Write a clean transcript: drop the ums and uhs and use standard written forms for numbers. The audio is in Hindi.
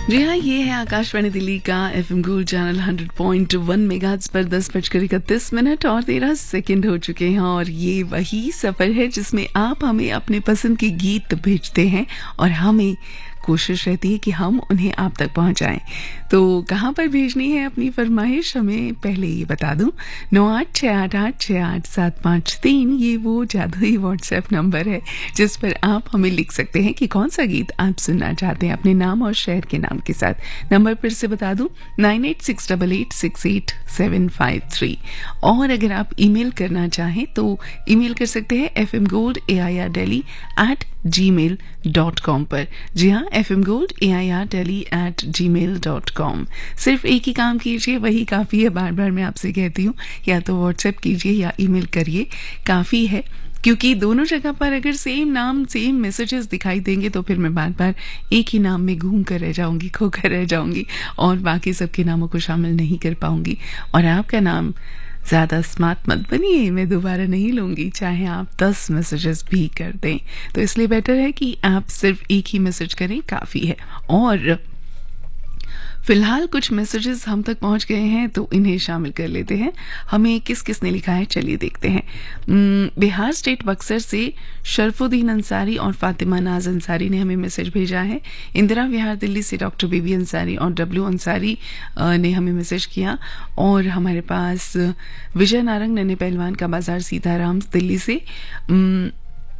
जी हाँ, ये है आकाशवाणी दिल्ली का एफएम गोल्ड चैनल 100.1 मेगाहर्ट्ज पर 10:31 और 13 सेकंड हो चुके हैं। और ये वही सफर है जिसमें आप हमें अपने पसंद के गीत भेजते हैं और हमें कोशिश रहती है कि हम उन्हें आप तक पहुंचाएं। तो कहाँ पर भेजनी है अपनी फरमाइश, हमें पहले ये बता दूं। 9868868753 ये वो जादुई व्हाट्सएप नंबर है जिस पर आप हमें लिख सकते हैं कि कौन सा गीत आप सुनना चाहते हैं अपने नाम और शहर के नाम के साथ। नंबर फिर से बता दूं 9868868753। और अगर आप ईमेल करना चाहें तो ईमेल कर सकते हैं fmgold@gmail.com पर। जी हाँ, fmgold@gmail.com। सिर्फ एक ही काम कीजिए, वही काफ़ी है। बार बार मैं आपसे कहती हूँ, या तो व्हाट्सएप कीजिए या ईमेल करिए, काफ़ी है। क्योंकि दोनों जगह पर अगर सेम नाम सेम मैसेजेस दिखाई देंगे तो फिर मैं बार बार एक ही नाम में घूम कर रह जाऊंगी, खो कर रह जाऊंगी और बाकी सबके नामों को शामिल नहीं कर पाऊंगी। और आपका नाम ज़्यादा स्मार्ट मत बनिए, मैं दोबारा नहीं लूँगी, चाहे आप 10 मैसेजेस भी कर दें। तो इसलिए बेटर है कि आप सिर्फ एक ही मैसेज करें, काफ़ी है। और फिलहाल कुछ मैसेजेस हम तक पहुंच गए हैं तो इन्हें शामिल कर लेते हैं। हमें किस किस ने लिखा है, चलिए देखते हैं। बिहार स्टेट बक्सर से शरफुद्दीन अंसारी और फातिमा नाज अंसारी ने हमें मैसेज भेजा है। इंदिरा विहार दिल्ली से डॉक्टर बीबी अंसारी और डब्ल्यू अंसारी ने हमें मैसेज किया। और हमारे पास विजय नारंग नन्हे पहलवान का बाजार सीताराम दिल्ली से